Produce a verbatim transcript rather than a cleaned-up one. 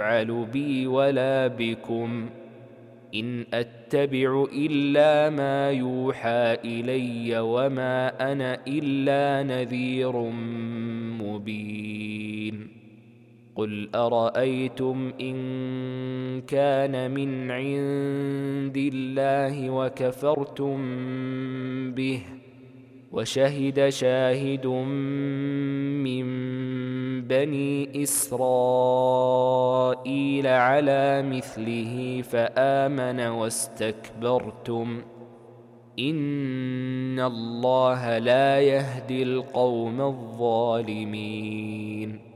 يفعل بي ولا بكم إن أتبع إلا ما يوحى إلي وما أنا إلا نذير مبين قل أرأيتم إن كان من عند الله وكفرتم به وشهد شاهد من بني إسرائيل على مثله فآمن واستكبرتم إن الله لا يهدي القوم الظالمين